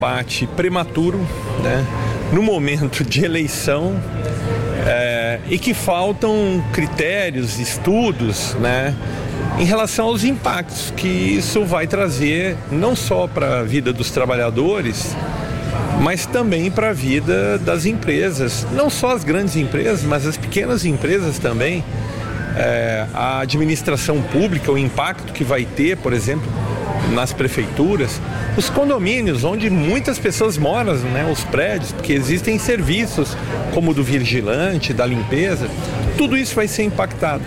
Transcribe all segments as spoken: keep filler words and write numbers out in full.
Debate prematuro, né, no momento de eleição, é, e que faltam critérios, estudos, né, em relação aos impactos que isso vai trazer, não só para a vida dos trabalhadores, mas também para a vida das empresas, não só as grandes empresas, mas as pequenas empresas também, é, a administração pública, o impacto que vai ter, por exemplo, nas prefeituras, os condomínios onde muitas pessoas moram, né, os prédios, porque existem serviços como o do vigilante, da limpeza, tudo isso vai ser impactado.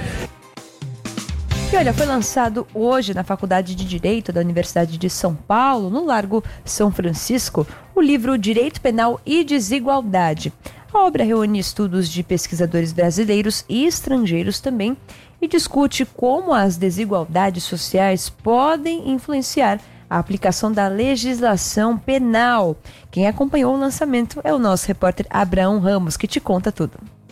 E olha, foi lançado hoje na Faculdade de Direito da Universidade de São Paulo, no Largo São Francisco, o livro Direito Penal e Desigualdade. A obra reúne estudos de pesquisadores brasileiros e estrangeiros também e discute como as desigualdades sociais podem influenciar a aplicação da legislação penal. Quem acompanhou o lançamento é o nosso repórter Abraão Ramos, que te conta tudo.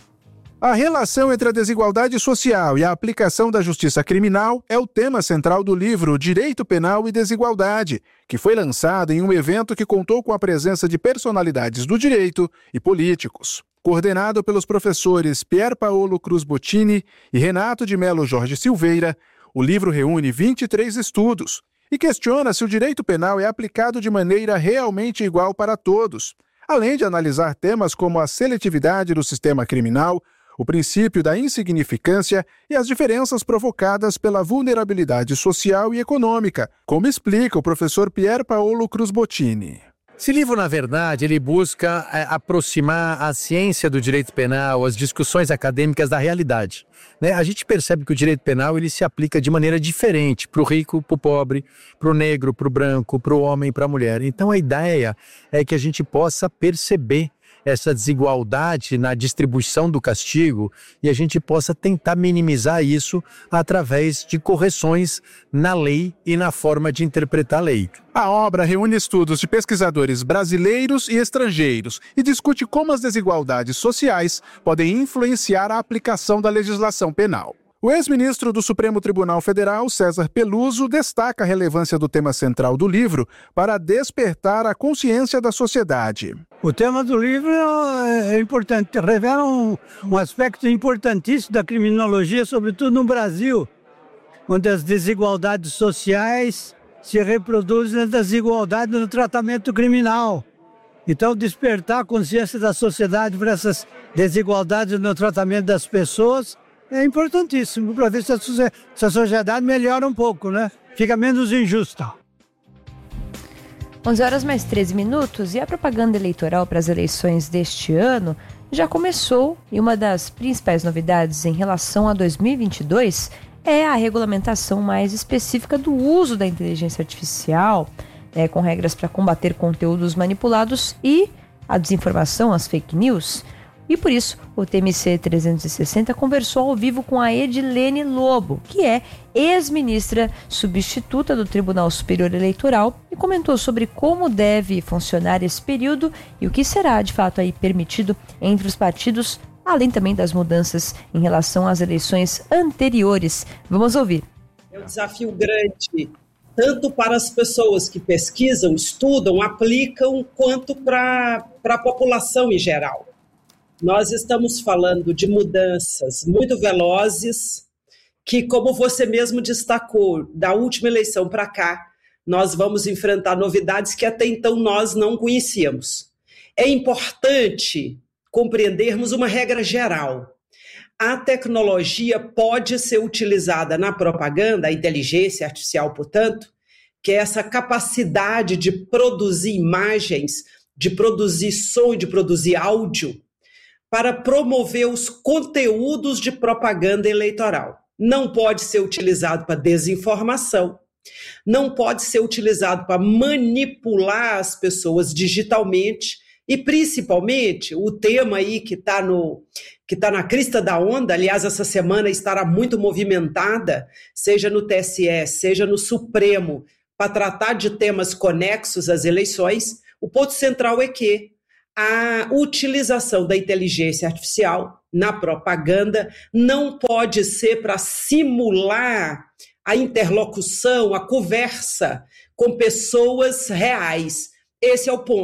A relação entre a desigualdade social e a aplicação da justiça criminal é o tema central do livro Direito Penal e Desigualdade, que foi lançado em um evento que contou com a presença de personalidades do direito e políticos. Coordenado pelos professores Pier Paolo Cruz Bottini e Renato de Melo Jorge Silveira, o livro reúne vinte e três estudos e questiona se o direito penal é aplicado de maneira realmente igual para todos, além de analisar temas como a seletividade do sistema criminal, o princípio da insignificância e as diferenças provocadas pela vulnerabilidade social e econômica, como explica o professor Pier Paolo Cruz Bottini. Esse livro, na verdade, ele busca é, aproximar a ciência do direito penal, as discussões acadêmicas da realidade. Né? A gente percebe que o direito penal ele se aplica de maneira diferente para o rico, para o pobre, para o negro, para o branco, para o homem, para a mulher. Então a ideia é que a gente possa perceber essa desigualdade na distribuição do castigo e a gente possa tentar minimizar isso através de correções na lei e na forma de interpretar a lei. A obra reúne estudos de pesquisadores brasileiros e estrangeiros e discute como as desigualdades sociais podem influenciar a aplicação da legislação penal. O ex-ministro do Supremo Tribunal Federal, César Peluso, destaca a relevância do tema central do livro para despertar a consciência da sociedade. O tema do livro é importante, revela um, um aspecto importantíssimo da criminologia, sobretudo no Brasil, onde as desigualdades sociais se reproduzem na desigualdade no tratamento criminal. Então, despertar a consciência da sociedade para essas desigualdades no tratamento das pessoas é importantíssimo para ver se a sociedade melhora um pouco, né? Fica menos injusta. onze horas mais treze minutos e a propaganda eleitoral para as eleições deste ano já começou e uma das principais novidades em relação a dois mil e vinte e dois é a regulamentação mais específica do uso da inteligência artificial, né, com regras para combater conteúdos manipulados e a desinformação, as fake news. E por isso, o T M C trezentos e sessenta conversou ao vivo com a Edilene Lobo, que é ex-ministra substituta do Tribunal Superior Eleitoral, e comentou sobre como deve funcionar esse período e o que será, de fato, aí permitido entre os partidos, além também das mudanças em relação às eleições anteriores. Vamos ouvir. É um desafio grande, tanto para as pessoas que pesquisam, estudam, aplicam, quanto para, para a população em geral. Nós estamos falando de mudanças muito velozes, que, como você mesmo destacou, da última eleição para cá, nós vamos enfrentar novidades que até então nós não conhecíamos. É importante compreendermos uma regra geral. A tecnologia pode ser utilizada na propaganda, a inteligência artificial, portanto, que é essa capacidade de produzir imagens, de produzir som e de produzir áudio, para promover os conteúdos de propaganda eleitoral. Não pode ser utilizado para desinformação, não pode ser utilizado para manipular as pessoas digitalmente e, principalmente, o tema aí que está no, que tá na crista da onda, aliás, essa semana estará muito movimentada, seja no T S E, seja no Supremo, para tratar de temas conexos às eleições. O ponto central é que a utilização da inteligência artificial na propaganda não pode ser para simular a interlocução, a conversa com pessoas reais. Esse é o ponto.